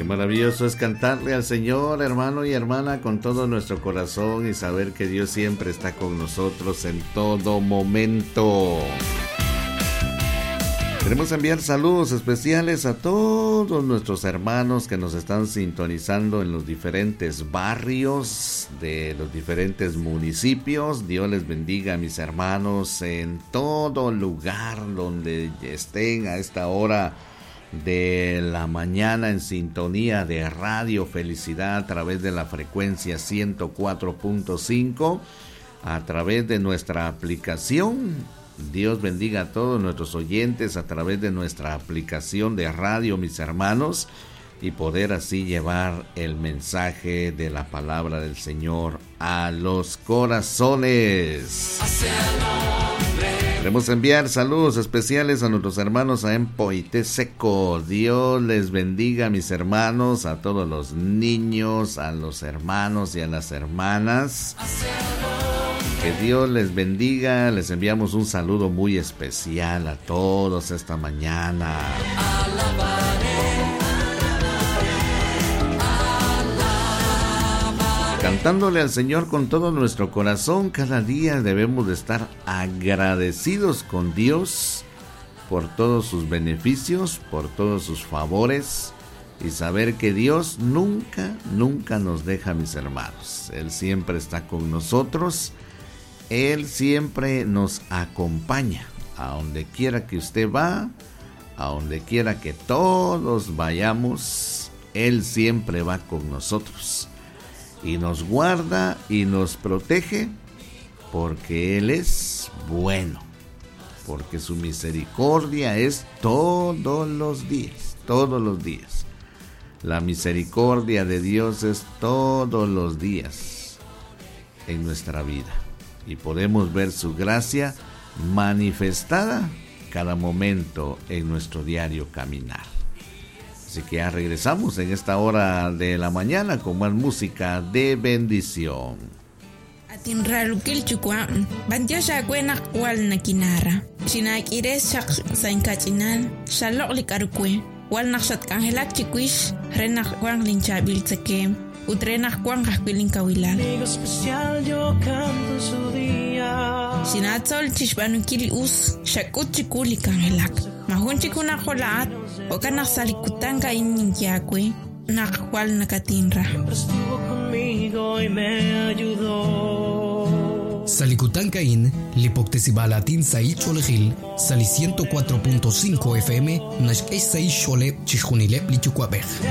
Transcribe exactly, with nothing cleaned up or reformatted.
maravilloso es cantarle al Señor, hermano y hermana, con todo nuestro corazón y saber que Dios siempre está con nosotros en todo momento. Queremos enviar saludos especiales a todos nuestros hermanos que nos están sintonizando en los diferentes barrios de los diferentes municipios. Dios les bendiga a mis hermanos en todo lugar donde estén a esta hora de la mañana en sintonía de Radio Felicidad a través de la frecuencia ciento cuatro punto cinco, a través de nuestra aplicación. Dios bendiga a todos nuestros oyentes a través de nuestra aplicación de radio, mis hermanos, y poder así llevar el mensaje de la palabra del Señor a los corazones. Queremos enviar saludos especiales a nuestros hermanos a Empoiteseco. Dios les bendiga, mis hermanos, a todos los niños, a los hermanos y a las hermanas. Que Dios les bendiga. Les enviamos un saludo muy especial a todos esta mañana. Cantándole al Señor con todo nuestro corazón. Cada día debemos de estar agradecidos con Dios por todos sus beneficios, por todos sus favores, y saber que Dios nunca, nunca nos deja, mis hermanos. Él siempre está con nosotros. Él siempre nos acompaña a donde quiera que usted va, a donde quiera que todos vayamos. Él siempre va con nosotros y nos guarda y nos protege, porque Él es bueno, porque su misericordia es todos los días, todos los días. La misericordia de Dios es todos los días en nuestra vida. Y podemos ver su gracia manifestada cada momento en nuestro diario caminar. Así que ya regresamos en esta hora de la mañana con más música de bendición. Atinralukil chukwa, bandiosha cuena wal nakinara. Shinak ires shak sainkachinan, shalok likarukwe. Wal nakshat kangelak chikwish, renak wang linchabil tsakem. Utrenak kwang kahpiling kawilan. Especial yo canto su día. Sinatsol chishbanukili us shakut chikuli kangelak. Mahun chikuna kholaat o kanak salikutanga iningyakwe nakwal nakatinra. Estuvo conmigo y me ayudó. Salikutankain, Lipoctesibalatin Sai Cholejil, Sali ciento cuatro punto cinco F M, Nash Esai Shole Chishunilep Lichukwabej.